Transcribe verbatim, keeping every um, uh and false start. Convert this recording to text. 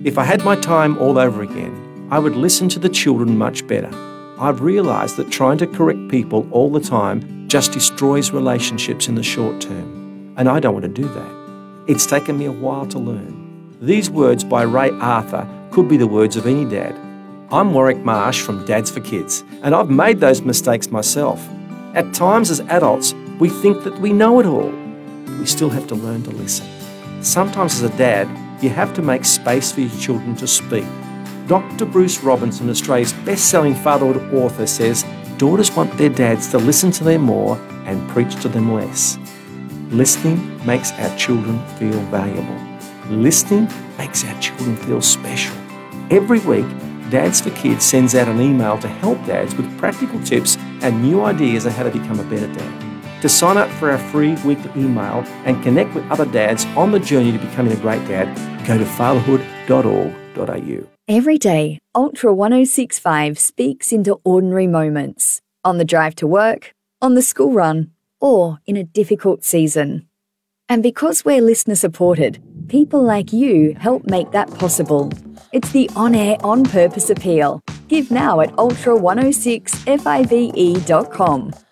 If I had my time all over again, I would listen to the children much better. I've realised that trying to correct people all the time just destroys relationships in the short term, and I don't want to do that. It's taken me a while to learn. These words by Ray Arthur could be the words of any dad. I'm Warwick Marsh from Dads for Kids, and I've made those mistakes myself. At times as adults, we think that we know it all. We still have to learn to listen. Sometimes as a dad, you have to make space for your children to speak. Doctor Bruce Robinson, Australia's best-selling fatherhood author, says daughters want their dads to listen to them more and preach to them less. Listening makes our children feel valuable. Listening makes our children feel special. Every week, Dads for Kids sends out an email to help dads with practical tips and new ideas on how to become a better dad. To sign up for our free weekly email and connect with other dads on the journey to becoming a great dad, go to fatherhood dot org dot a u. Every day, Ultra one oh six point five speaks into ordinary moments. On the drive to work, on the school run, or in a difficult season. And because we're listener supported, people like you help make that possible. It's the on-air, on-purpose appeal. Give now at ultra one oh six five e dot com.